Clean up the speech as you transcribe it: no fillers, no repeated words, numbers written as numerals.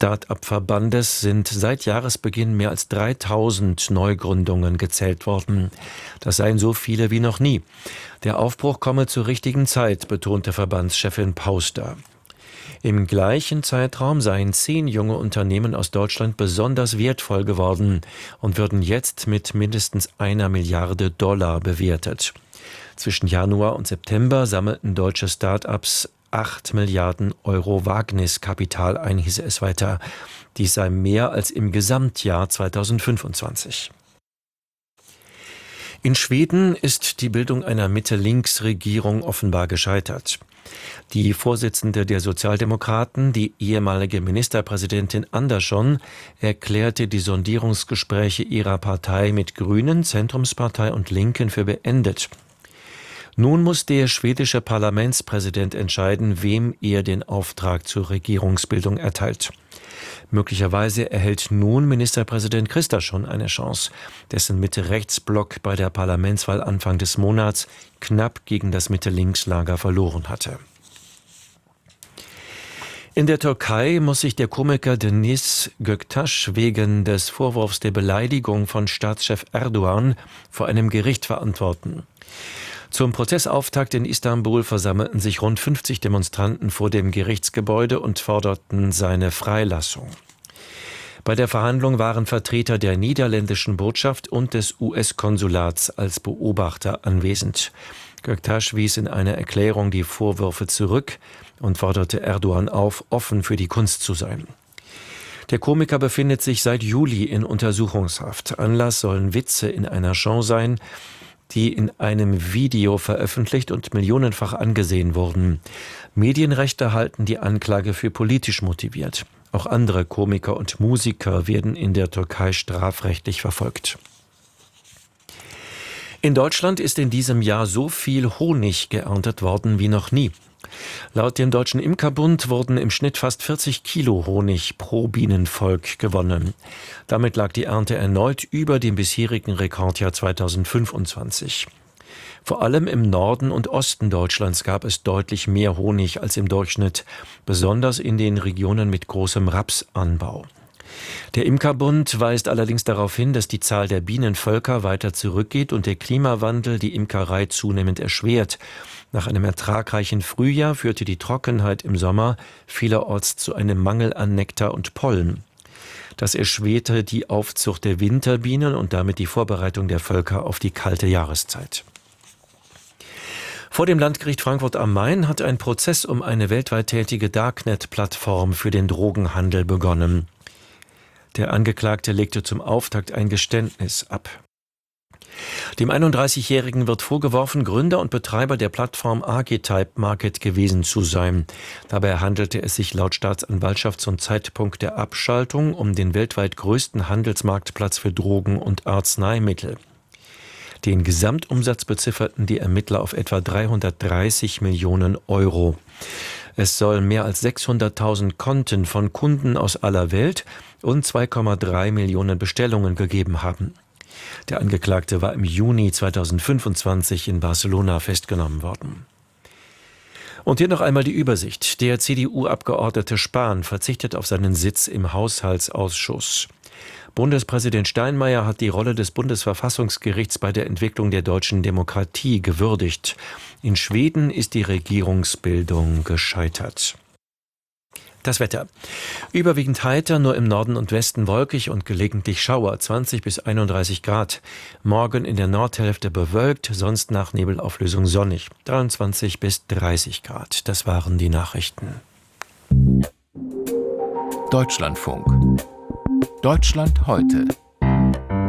Start-up-Verbandes sind seit Jahresbeginn mehr als 3000 Neugründungen gezählt worden. Das seien so viele wie noch nie. Der Aufbruch komme zur richtigen Zeit, betonte Verbandschefin Pauster. Im gleichen Zeitraum seien 10 junge Unternehmen aus Deutschland besonders wertvoll geworden und würden jetzt mit mindestens $1 Milliarde bewertet. Zwischen Januar und September sammelten deutsche Start-ups 8 Milliarden Euro Wagniskapital ein, hieß es weiter. Dies sei mehr als im Gesamtjahr 2025. In Schweden ist die Bildung einer Mitte-Links-Regierung offenbar gescheitert. Die Vorsitzende der Sozialdemokraten, die ehemalige Ministerpräsidentin Andersson, erklärte die Sondierungsgespräche ihrer Partei mit Grünen, Zentrumspartei und Linken für beendet. Nun muss der schwedische Parlamentspräsident entscheiden, wem er den Auftrag zur Regierungsbildung erteilt. Möglicherweise erhält nun Ministerpräsident Kristersson eine Chance, dessen Mitte-Rechts-Block bei der Parlamentswahl Anfang des Monats knapp gegen das Mitte-Links-Lager verloren hatte. In der Türkei muss sich der Komiker Deniz Göktaş wegen des Vorwurfs der Beleidigung von Staatschef Erdogan vor einem Gericht verantworten. Zum Prozessauftakt in Istanbul versammelten sich rund 50 Demonstranten vor dem Gerichtsgebäude und forderten seine Freilassung. Bei der Verhandlung waren Vertreter der niederländischen Botschaft und des US-Konsulats als Beobachter anwesend. Göktaş wies in einer Erklärung die Vorwürfe zurück und forderte Erdogan auf, offen für die Kunst zu sein. Der Komiker befindet sich seit Juli in Untersuchungshaft. Anlass sollen Witze in einer Show sein, die in einem Video veröffentlicht und millionenfach angesehen wurden. Medienrechte halten die Anklage für politisch motiviert. Auch andere Komiker und Musiker werden in der Türkei strafrechtlich verfolgt. In Deutschland ist in diesem Jahr so viel Honig geerntet worden wie noch nie. Laut dem Deutschen Imkerbund wurden im Schnitt fast 40 Kilo Honig pro Bienenvolk gewonnen. Damit lag die Ernte erneut über dem bisherigen Rekordjahr 2025. Vor allem im Norden und Osten Deutschlands gab es deutlich mehr Honig als im Durchschnitt, besonders in den Regionen mit großem Rapsanbau. Der Imkerbund weist allerdings darauf hin, dass die Zahl der Bienenvölker weiter zurückgeht und der Klimawandel die Imkerei zunehmend erschwert. Nach einem ertragreichen Frühjahr führte die Trockenheit im Sommer vielerorts zu einem Mangel an Nektar und Pollen. Das erschwerte die Aufzucht der Winterbienen und damit die Vorbereitung der Völker auf die kalte Jahreszeit. Vor dem Landgericht Frankfurt am Main hat ein Prozess um eine weltweit tätige Darknet-Plattform für den Drogenhandel begonnen. Der Angeklagte legte zum Auftakt ein Geständnis ab. Dem 31-Jährigen wird vorgeworfen, Gründer und Betreiber der Plattform Archetype Market gewesen zu sein. Dabei handelte es sich laut Staatsanwaltschaft zum Zeitpunkt der Abschaltung um den weltweit größten Handelsmarktplatz für Drogen und Arzneimittel. Den Gesamtumsatz bezifferten die Ermittler auf etwa 330 Millionen Euro. Es soll mehr als 600.000 Konten von Kunden aus aller Welt und 2,3 Millionen Bestellungen gegeben haben. Der Angeklagte war im Juni 2025 in Barcelona festgenommen worden. Und hier noch einmal die Übersicht. Der CDU-Abgeordnete Spahn verzichtet auf seinen Sitz im Haushaltsausschuss. Bundespräsident Steinmeier hat die Rolle des Bundesverfassungsgerichts bei der Entwicklung der deutschen Demokratie gewürdigt. In Schweden ist die Regierungsbildung gescheitert. Das Wetter. Überwiegend heiter, nur im Norden und Westen wolkig und gelegentlich Schauer, 20 bis 31 Grad. Morgen in der Nordhälfte bewölkt, sonst nach Nebelauflösung sonnig, 23 bis 30 Grad. Das waren die Nachrichten. Deutschlandfunk. Deutschland heute.